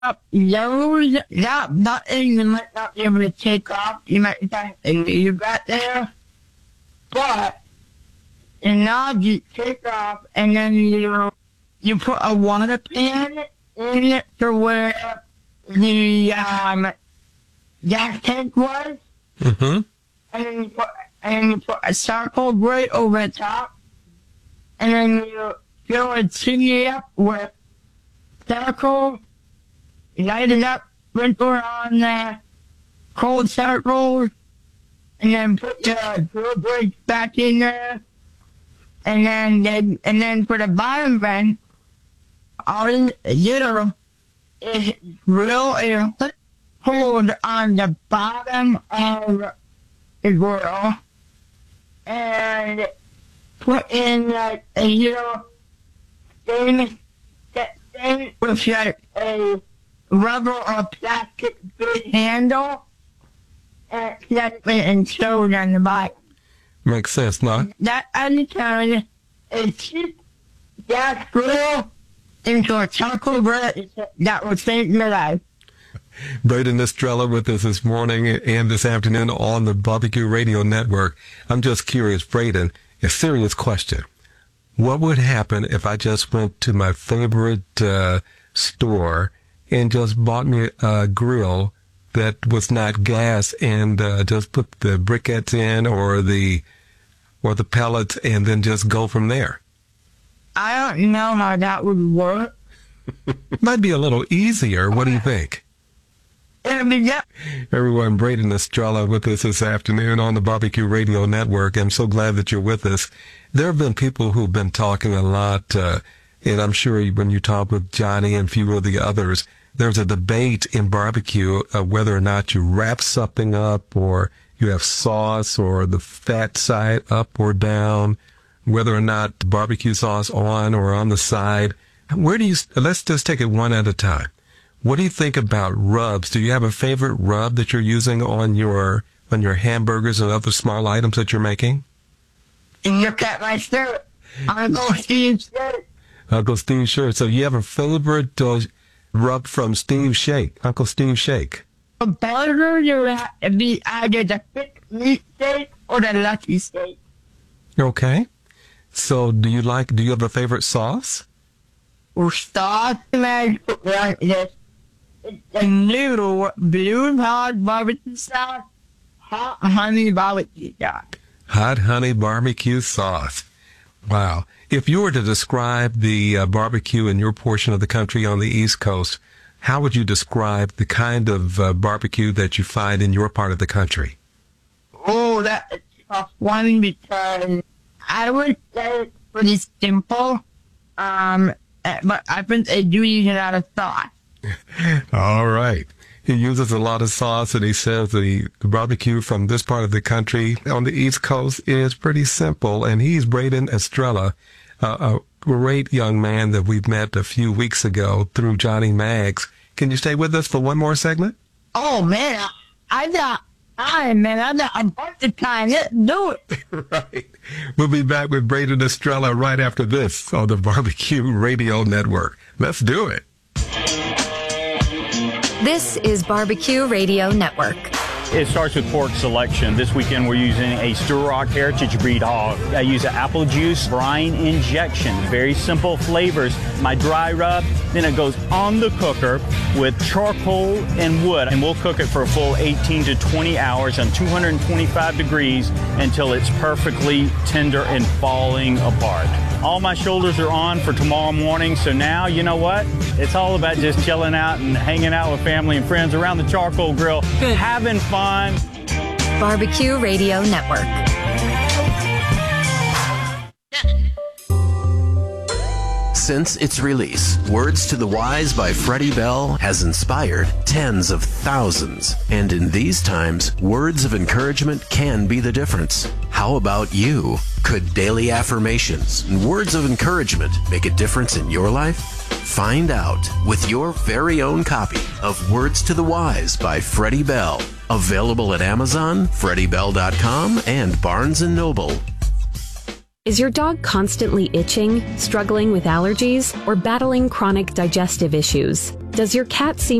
up lows, that button you might not be able to take off. You might think you got there. But, and now you take off, and then you put a water pan in it to where the gas tank was. Mm-hmm. And you put a charcoal right over the top. And then you fill a chimney up with charcoal, light it up, sprinkle on the cold charcoal, and then put the drill brakes back in there. And then for the bottom vent, all you do is drill a hole on the bottom of the grill and put in like a little thing with like a rubber or plastic big handle and set it and sewed on the bottom. Makes sense, no? That undertone is keep gas grill into a charcoal grill that will save your life. Braden Estrella with us this morning and this afternoon on the Barbecue Radio Network. I'm just curious, Braden, a serious question. What would happen if I just went to my favorite store and just bought me a grill that was not gas and just put the briquettes in or the pellets and then just go from there? I don't know how that would work. Might be a little easier. What do you think? Everyone, Braden Estrella with us this afternoon on the Barbecue Radio Network. I'm so glad that you're with us. There have been people who've been talking a lot, and I'm sure when you talk with Johnny and a few of the others, there's a debate in barbecue whether or not you wrap something up or you have sauce or the fat side up or down, whether or not the barbecue sauce on or on the side. Let's just take it one at a time. What do you think about rubs? Do you have a favorite rub that you're using on your hamburgers and other small items that you're making? Look at my shirt. Uncle Steve's shirt. Uncle Steve's shirt. So you have a favorite rub from Steve Shake, Uncle Steve Shake? A burger, you have to be either the thick meat steak or the lucky steak. Okay. So do you have a favorite sauce? Or sauce, man, like this. The new blue hot barbecue sauce, hot honey barbecue sauce. Hot honey barbecue sauce. Wow. If you were to describe the barbecue in your portion of the country on the East Coast, how would you describe the kind of barbecue that you find in your part of the country? Oh, that's a tough one because I would say it's pretty simple. But I think they do use a lot of sauce. All right. He uses a lot of sauce, and he says the barbecue from this part of the country on the East Coast is pretty simple. And he's Braden Estrella, a great young man that we've met a few weeks ago through Johnny Maggs. Can you stay with us for one more segment? Oh, man. I got a bunch of time. Let's do it. Right. We'll be back with Braden Estrella right after this on the Barbecue Radio Network. Let's do it. This is Barbecue Radio Network. It starts with pork selection. This weekend we're using a Sturrock Heritage Breed hog. I use an apple juice brine injection. Very simple flavors. My dry rub, then it goes on the cooker with charcoal and wood. And we'll cook it for a full 18 to 20 hours on 225 degrees until it's perfectly tender and falling apart. All my shoulders are on for tomorrow morning, so now, you know what? It's all about just chilling out and hanging out with family and friends around the charcoal grill, having fun. Barbecue Radio Network. Since its release, Words to the Wise by Freddie Bell has inspired tens of thousands. And in these times, words of encouragement can be the difference. How about you? Could daily affirmations and words of encouragement make a difference in your life? Find out with your very own copy of Words to the Wise by Freddie Bell. Available at Amazon, FreddieBell.com, and Barnes & Noble. Is your dog constantly itching, struggling with allergies, or battling chronic digestive issues? Does your cat seem